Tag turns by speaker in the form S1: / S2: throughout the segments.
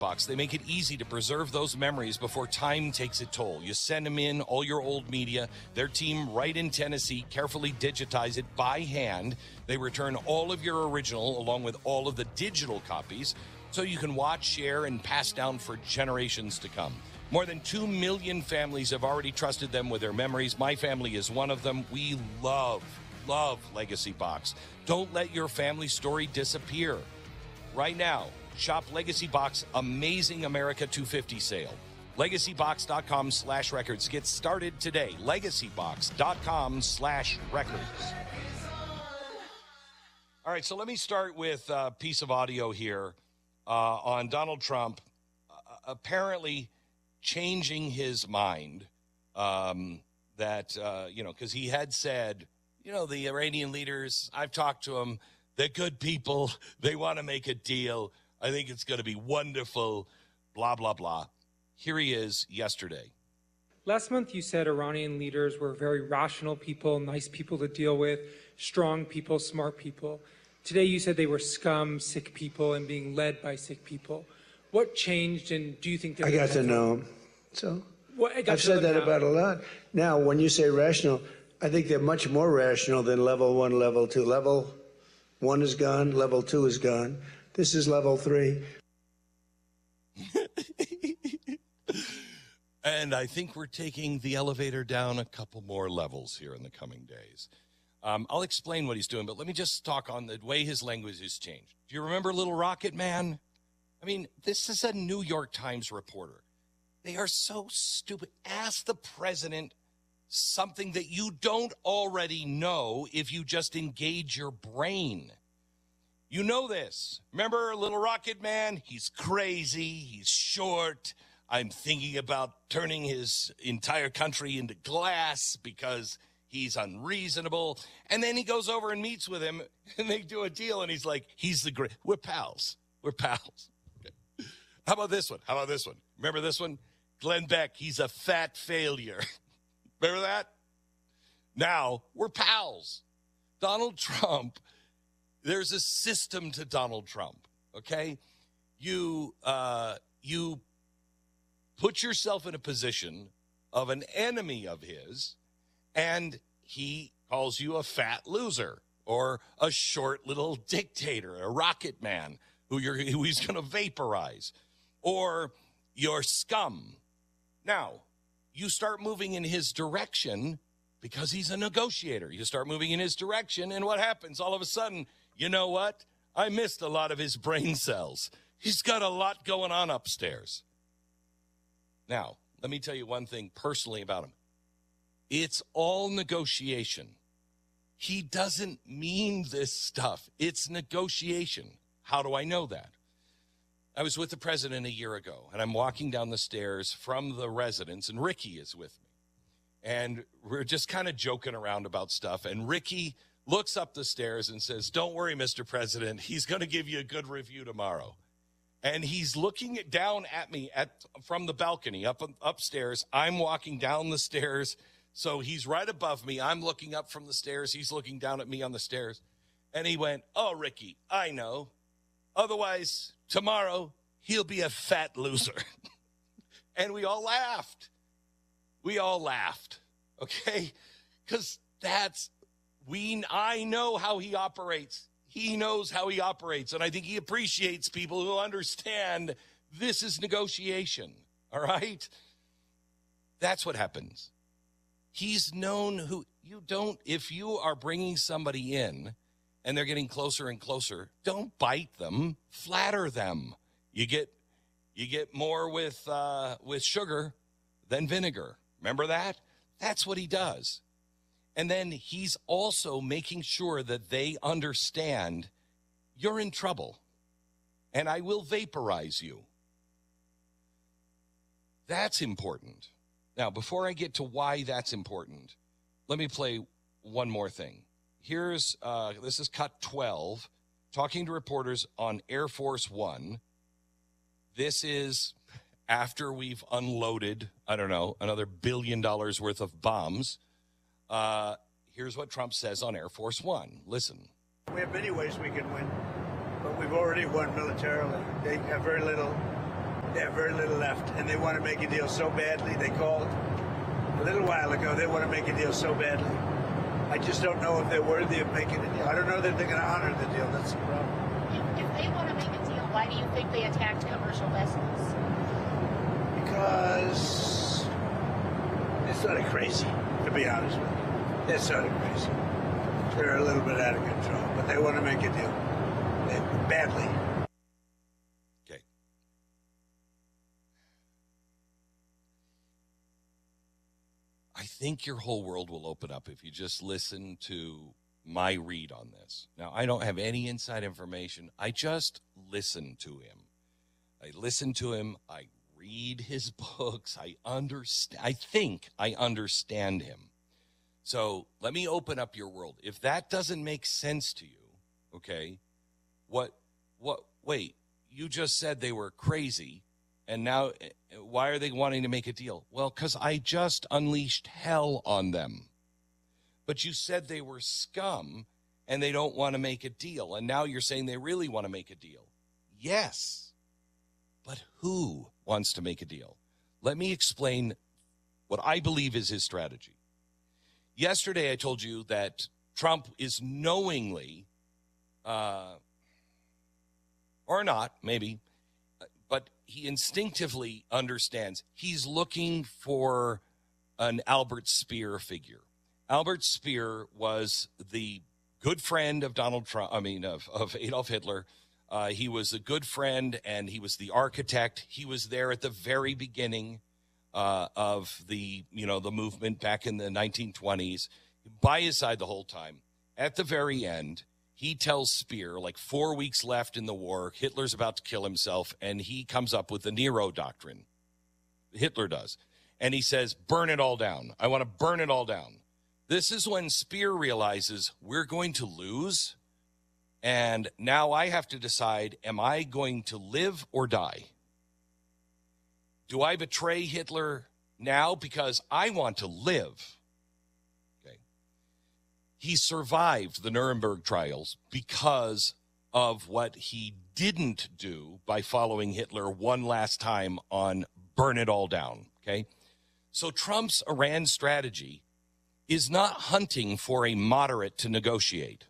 S1: Box. They make it easy to preserve those memories before time takes its toll. You send them in, all your old media. Their team right in Tennessee carefully digitize it by hand. They return all of your original along with all of the digital copies so you can watch, share, and pass down for generations to come. More than 2 million families have already trusted them with their memories. My family is one of them. We love Legacy Box. Don't let your family story disappear. Right now, shop Legacy Box Amazing America 250 sale. LegacyBox.com/records. Get started today. LegacyBox.com/records. All right, so let me start with a piece of audio here on Donald Trump apparently changing his mind because he had said, the Iranian leaders, I've talked to them, they're good people, they want to make a deal, I think it's going to be wonderful, blah, blah, blah. Here he is yesterday.
S2: Last month you said Iranian leaders were very rational people, nice people to deal with, strong people, smart people. Today you said they were scum, sick people, and being led by sick people. What changed, and do you think that...
S3: I got to know them. So I've said that about a lot. Now, when you say rational, I think they're much more rational than level 1, level 2. Level 1 is gone, level 2 is gone. This is level 3.
S1: And I think we're taking the elevator down a couple more levels here in the coming days. I'll explain what he's doing, but let me just talk on the way his language has changed. Do you remember Little Rocket Man? I mean, this is a New York Times reporter. They are so stupid. Ask the president something that you don't already know if you just engage your brain. You know this. Remember Little Rocket Man? He's crazy. He's short. I'm thinking about turning his entire country into glass because he's unreasonable. And then he goes over and meets with him, and they do a deal, and he's like, he's the great. We're pals. We're pals. Okay. How about this one? Remember this one? Glenn Beck, he's a fat failure. Remember that? Now, we're pals. Donald Trump, there's a system to Donald Trump, okay? You put yourself in a position of an enemy of his, and he calls you a fat loser or a short little dictator, a rocket man who he's going to vaporize, or you're scum. Now, you start moving in his direction because he's a negotiator. You start moving in his direction, and what happens? All of a sudden, you know what? I missed a lot of his brain cells. He's got a lot going on upstairs. Now, let me tell you one thing personally about him. It's all negotiation. He doesn't mean this stuff. It's negotiation. How do I know that? I was with the president a year ago, and I'm walking down the stairs from the residence, and Ricky is with me. And we're just kind of joking around about stuff, and Ricky looks up the stairs and says, "Don't worry, Mr. President, he's going to give you a good review tomorrow." And he's looking down at me from the balcony upstairs. I'm walking down the stairs, so he's right above me. I'm looking up from the stairs. He's looking down at me on the stairs. And he went, "Oh, Ricky, I know. Otherwise, tomorrow, he'll be a fat loser." And we all laughed. Okay? Because I know how he operates. He knows how he operates, and I think he appreciates people who understand this is negotiation, all right? That's what happens. He's known who you don't, if you are bringing somebody in and they're getting closer and closer, don't bite them, flatter them. You get more with sugar than vinegar. Remember that? That's what he does. And then he's also making sure that they understand you're in trouble and I will vaporize you. That's important. Now, before I get to why that's important, let me play one more thing. This is cut 12, talking to reporters on Air Force One. This is after we've unloaded, another $1 billion worth of bombs. Here's what Trump says on Air Force One. Listen.
S4: We have many ways we can win, but we've already won militarily. They have very little
S3: Yeah, very little left. And they want to make a deal so badly. They called a little while ago. They want to make a deal so badly. I just don't know if they're worthy of making a deal. I don't know that they're going to honor the deal. That's the problem.
S4: If they want to make a deal, why do you think they attacked commercial vessels?
S3: Because they're sort of crazy, to be honest with you. They're sort of crazy. They're a little bit out of control, but they want to make a deal. Badly.
S1: Okay. I think your whole world will open up if you just listen to my read on this. Now, I don't have any inside information. I just listen to him. I listen to him. I read his books. I think I understand him. So let me open up your world. If that doesn't make sense to you, okay, wait, you just said they were crazy, and now why are they wanting to make a deal? Well, because I just unleashed hell on them. But you said they were scum, and they don't want to make a deal, and now you're saying they really want to make a deal. Yes, but who wants to make a deal? Let me explain what I believe is his strategy. Yesterday, I told you that Trump is knowingly, or not, maybe, but he instinctively understands he's looking for an Albert Speer figure. Albert Speer was the good friend of Donald Trump, of Adolf Hitler. He was a good friend, and he was the architect. He was there at the very beginning of the movement back in the 1920s, by his side the whole time. At the very end, he tells Speer, like 4 weeks left in the war, Hitler's about to kill himself, and he comes up with the Nero Doctrine. Hitler does. And he says, burn it all down. I want to burn it all down. This is when Speer realizes we're going to lose, and now I have to decide, am I going to live or die? Do I betray Hitler now because I want to live? Okay. He survived the Nuremberg trials because of what he didn't do by following Hitler one last time on burn it all down. Okay. So Trump's Iran strategy is not hunting for a moderate to negotiate.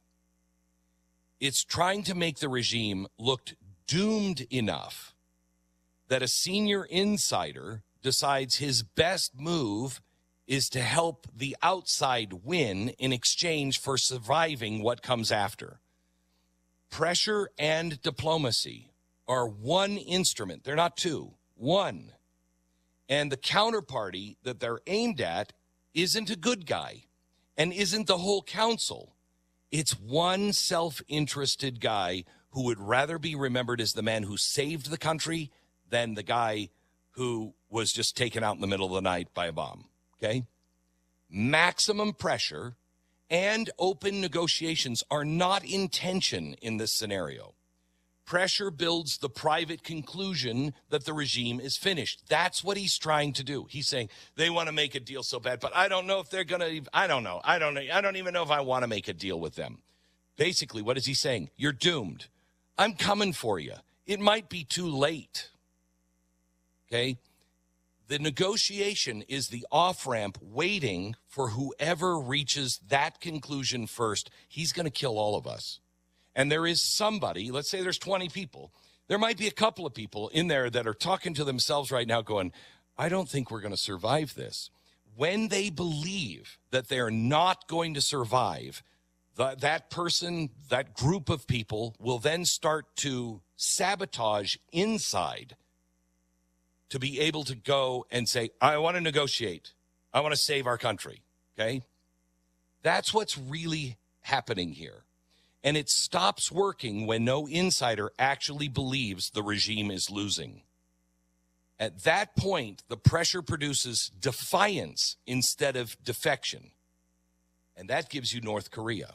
S1: It's trying to make the regime look doomed enough that a senior insider decides his best move is to help the outside win in exchange for surviving what comes after. Pressure and diplomacy are one instrument. They're not two. One. And the counterparty that they're aimed at isn't a good guy and isn't the whole council. It's one self-interested guy who would rather be remembered as the man who saved the country than the guy who was just taken out in the middle of the night by a bomb, okay? Maximum pressure and open negotiations are not in tension in this scenario. Pressure builds the private conclusion that the regime is finished. That's what he's trying to do. He's saying they want to make a deal so bad, but I don't know if they're going to, I don't know. I don't even know if I want to make a deal with them. Basically, what is he saying? You're doomed. I'm coming for you. It might be too late. Okay? The negotiation is the off-ramp waiting for whoever reaches that conclusion first. He's going to kill all of us. And there is somebody, let's say there's 20 people. There might be a couple of people in there that are talking to themselves right now going, I don't think we're going to survive this. When they believe that they're not going to survive, that person, that group of people will then start to sabotage inside to be able to go and say, I want to negotiate. I want to save our country, okay? That's what's really happening here. And it stops working when no insider actually believes the regime is losing. At that point, the pressure produces defiance instead of defection. And that gives you North Korea.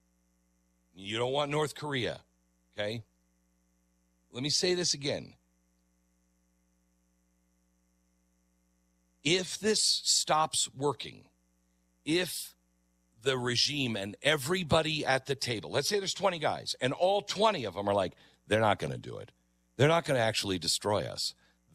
S1: You don't want North Korea, okay? Let me say this again. If this stops working, if the regime and everybody at the table, let's say there's 20 guys, and all 20 of them are like, they're not going to do it. They're not going to actually destroy us.